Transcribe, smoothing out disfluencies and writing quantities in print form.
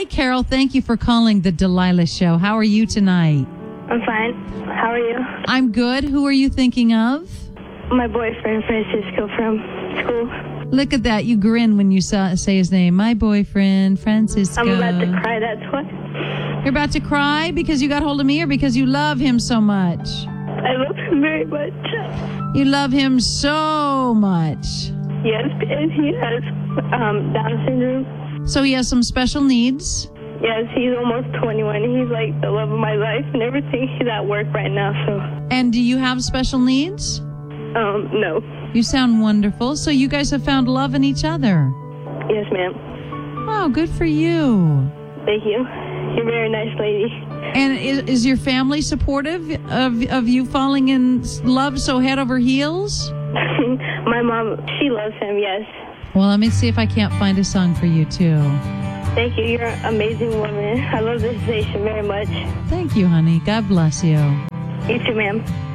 Carol. Thank you for calling the Delilah Show. How are you tonight? I'm fine. How are you? I'm good. Who are you thinking of? My boyfriend, Francisco, from school. Look at that. You grin when you say his name. My boyfriend, Francisco. I'm about to cry, that's why. You're about to cry because you got hold of me or because you love him so much? I love him very much. You love him so much. Yes, and he has Down syndrome. So he has some special needs. Yes, he's almost 21. He's like the love of my life and everything. He's at work right now, so. And do you have special needs? No. You sound wonderful. So you guys have found love in each other. Yes, ma'am. Oh, good for you. Thank you. You're a very nice lady. And is your family supportive of you falling in love so head over heels? My mom, she loves him, yes. Well, let me see if I can't find a song for you, too. Thank you. You're an amazing woman. I love this station very much. Thank you, honey. God bless you. You too, ma'am.